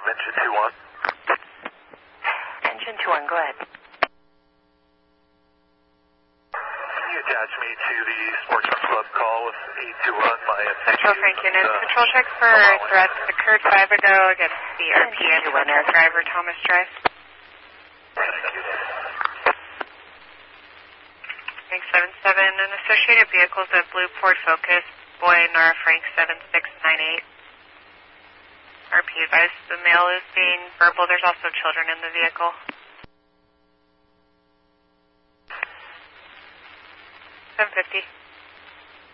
Engine 2-1. Engine 2-1, go ahead. Can you attach me to the Sportsman Club call with 821 by Central Frank Unit. Control check for threats occurred 5 ago against the RPN driver Thomas Drive. Frank 77, an associated vehicles at Blue Ford Focus, boy Nora Frank 7698. RP advised the male is being verbal. There's also children in the vehicle. 750.